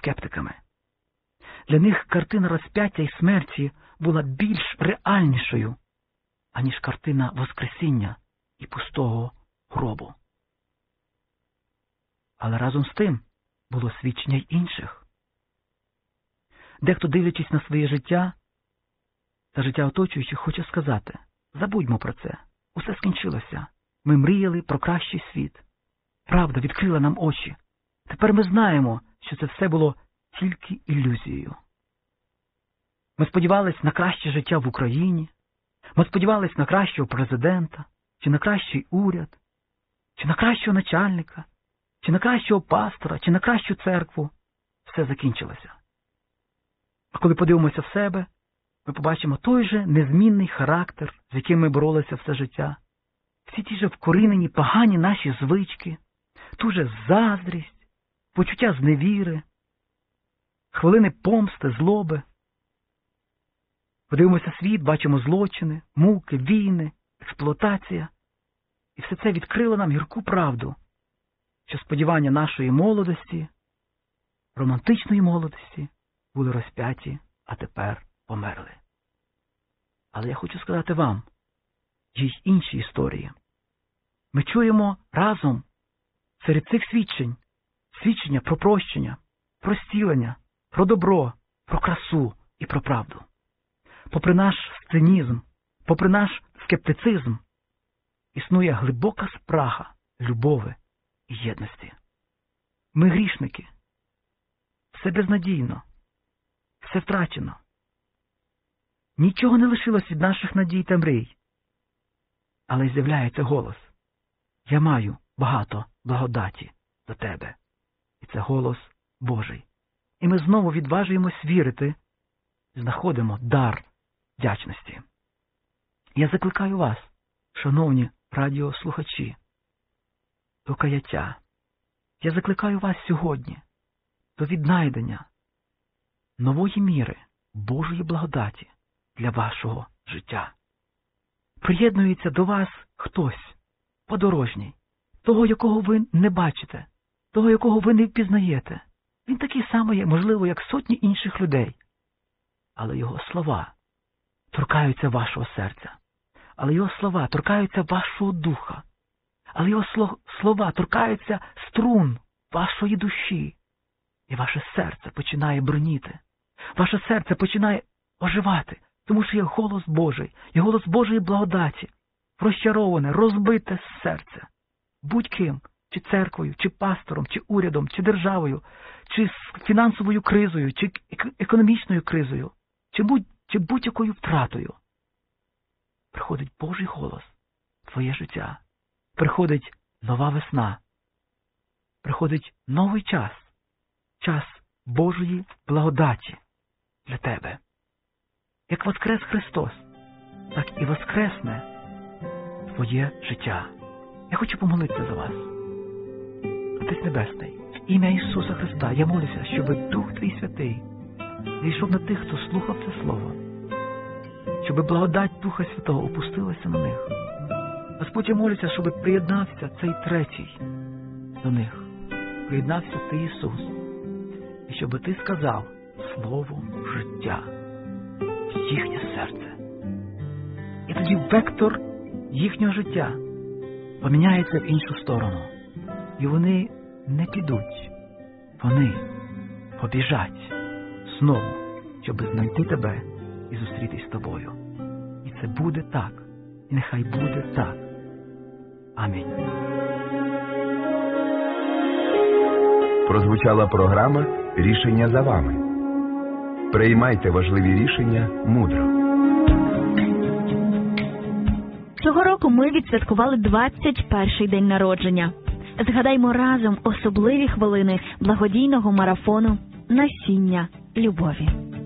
скептиками. Для них картина розп'яття і смерті була більш реальнішою, аніж картина Воскресіння і пустого гробу. Але разом з тим було свідчення й інших. Дехто, дивлячись на своє життя та життя оточуючих, хоче сказати: забудьмо про це, усе скінчилося, ми мріяли про кращий світ. Правда відкрила нам очі. Тепер ми знаємо, що це все було тільки ілюзією. Ми сподівались на краще життя в Україні, ми сподівались на кращого президента, чи на кращий уряд, чи на кращого начальника, чи на кращого пастора, чи на кращу церкву. Все закінчилося. А коли подивимося в себе, ми побачимо той же незмінний характер, з яким ми боролися все життя, всі ті же вкорінені погані наші звички, ту же заздрість, почуття зневіри, хвилини помсти, злоби. Подивимося світ, бачимо злочини, муки, війни, експлуатація. І все це відкрило нам гірку правду, що сподівання нашої молодості, романтичної молодості, були розп'яті, а тепер померли. Але я хочу сказати вам, є й інші історії. Ми чуємо разом серед цих свідчення про прощення, про зцілення, про добро, про красу і про правду. Попри наш цинізм, попри наш скептицизм, існує глибока спрага любові і єдності. Ми грішники. Все безнадійно. Все втрачено. Нічого не лишилось від наших надій та мрій. Але з'являється голос: я маю багато благодаті до тебе. І це голос Божий. І ми знову відважуємось вірити, знаходимо дар вдячності. Я закликаю вас, шановні радіослухачі, до каяття. Я закликаю вас сьогодні до віднайдення нової міри Божої благодаті для вашого життя. Приєднується до вас хтось, подорожній, того, якого ви не бачите, того, якого ви не впізнаєте. Він такий самий, можливо, як сотні інших людей. Але його слова торкаються вашого серця. Але його слова торкаються вашого духа. Але його слова торкаються струн вашої душі. І ваше серце починає броніти. Ваше серце починає оживати, тому що є голос Божий, є голос Божої благодаті, розчароване, розбите серце. Будь-ким, чи церквою, чи пастором, чи урядом, чи державою, чи з фінансовою кризою, чи економічною кризою, чи будь-якою втратою. Приходить Божий голос в твоє життя. Приходить нова весна. Приходить новий час. Час Божої благодаті для тебе. Як воскрес Христос, так і воскресне твоє життя. Я хочу помолитися за вас. Отець Небесний, в ім'я Ісуса Христа я молюся, щоб Дух Твій Святий зійшов на тих, хто слухав це Слово, щоб благодать Духа Святого опустилася на них. Господь, я молюся, щоб приєднався цей третій до них. Приєднався Ти, Ісус. І щоб Ти сказав слово життя в їхнє серце. І тоді вектор їхнього життя поміняється в іншу сторону. І вони не підуть. Вони побіжать знову, щоб знайти тебе і зустрітись з тобою. І це буде так. І нехай буде так. Амінь. Прозвучала програма «Рішення за вами». Приймайте важливі рішення мудро. Цього року ми відсвяткували 21-й день народження. Згадаймо разом особливі хвилини благодійного марафону «Насіння любові».